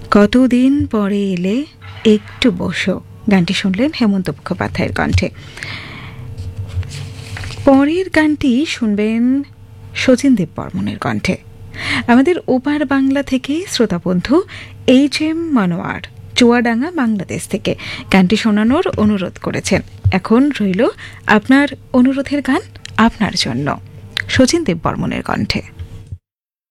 কতদিন পরে এলে একটু বসো, গানটি শুনলেন হেমন্ত মুখোপাধ্যায়ের কণ্ঠে। পরের গানটি শুনবেন শচীন দেববর্মনের কণ্ঠে। আমাদের ওপার বাংলা থেকে শ্রোতা বন্ধু HM মনোয়ার চুয়াডাঙ্গা বাংলাদেশ থেকে গানটি শোনানোর অনুরোধ করেছেন। এখন রইল আপনার অনুরোধের গান আপনার জন্য, শচীন দেববর্মনের কণ্ঠে।